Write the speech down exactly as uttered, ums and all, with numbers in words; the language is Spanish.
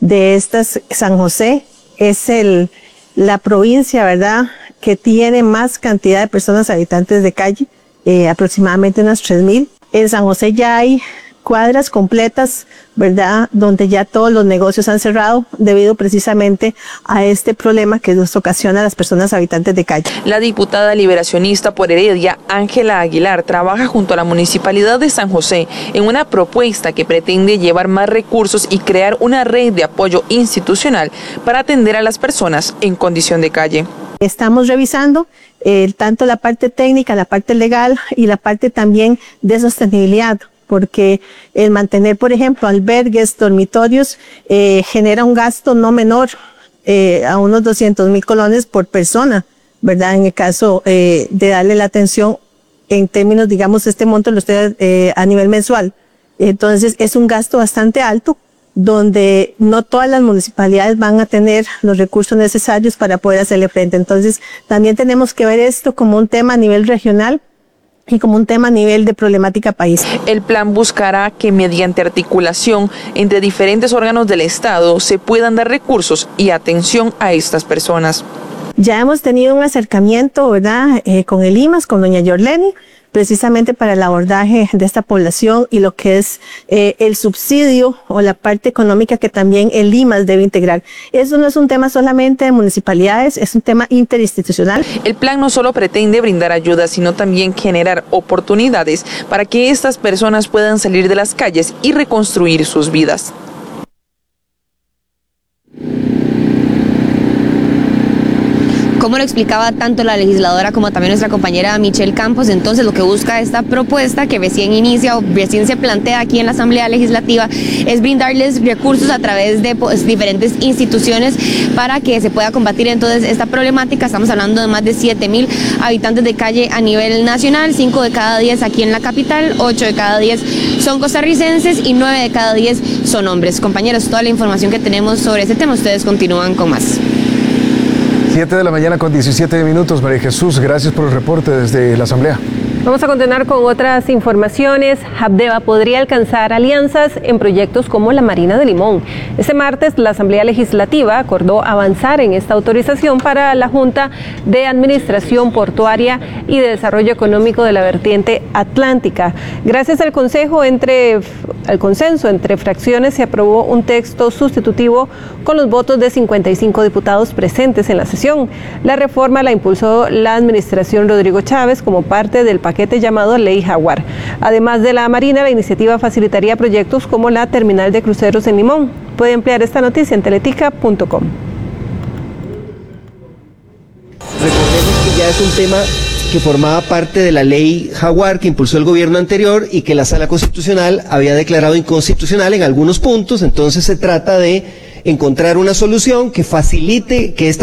de estas, San José es el, la provincia, ¿verdad?, que tiene más cantidad de personas habitantes de calle, eh, aproximadamente unas tres mil. En San José ya hay cuadras completas, ¿verdad?, donde ya todos los negocios han cerrado debido precisamente a este problema que nos ocasiona a las personas habitantes de calle. La diputada liberacionista por Heredia, Ángela Aguilar, trabaja junto a la Municipalidad de San José en una propuesta que pretende llevar más recursos y crear una red de apoyo institucional para atender a las personas en condición de calle. Estamos revisando eh, tanto la parte técnica, la parte legal y la parte también de sostenibilidad, porque el mantener, por ejemplo, albergues, dormitorios, eh, genera un gasto no menor eh, a unos doscientos mil colones por persona, ¿verdad? En el caso eh, de darle la atención en términos, digamos, este monto lo estoy eh, a nivel mensual. Entonces, es un gasto bastante alto, donde no todas las municipalidades van a tener los recursos necesarios para poder hacerle frente. Entonces, también tenemos que ver esto como un tema a nivel regional y como un tema a nivel de problemática país. El plan buscará que mediante articulación entre diferentes órganos del Estado se puedan dar recursos y atención a estas personas. Ya hemos tenido un acercamiento, ¿verdad?, eh, con el I M A S, con doña Yorleni, precisamente para el abordaje de esta población y lo que es eh, el subsidio o la parte económica que también el I M A S debe integrar. Eso no es un tema solamente de municipalidades, es un tema interinstitucional. El plan no solo pretende brindar ayuda, sino también generar oportunidades para que estas personas puedan salir de las calles y reconstruir sus vidas. Como lo explicaba tanto la legisladora como también nuestra compañera Michelle Campos, entonces lo que busca esta propuesta que recién inicia o recién se plantea aquí en la Asamblea Legislativa es brindarles recursos a través de pues, diferentes instituciones para que se pueda combatir entonces esta problemática. Estamos hablando de más de siete mil habitantes de calle a nivel nacional, cinco de cada diez aquí en la capital, ocho de cada diez son costarricenses y nueve de cada diez son hombres. Compañeros, toda la información que tenemos sobre este tema, ustedes continúan con más. siete de la mañana con diecisiete minutos. María Jesús, gracias por el reporte desde la Asamblea. Vamos a continuar con otras informaciones. Habdeba podría alcanzar alianzas en proyectos como la Marina de Limón. Este martes, la Asamblea Legislativa acordó avanzar en esta autorización para la Junta de Administración Portuaria y de Desarrollo Económico de la Vertiente Atlántica. Gracias al Consejo entre, al consenso entre fracciones, se aprobó un texto sustitutivo con los votos de cincuenta y cinco diputados presentes en la sesión. La reforma la impulsó la administración Rodrigo Chávez como parte del paquete paquete llamado Ley Jaguar. Además de la Marina, la iniciativa facilitaría proyectos como la terminal de cruceros en Limón. Puede ampliar esta noticia en teletica punto com. Recordemos que ya es un tema que formaba parte de la Ley Jaguar que impulsó el gobierno anterior y que la Sala Constitucional había declarado inconstitucional en algunos puntos. Entonces se trata de encontrar una solución que facilite que esta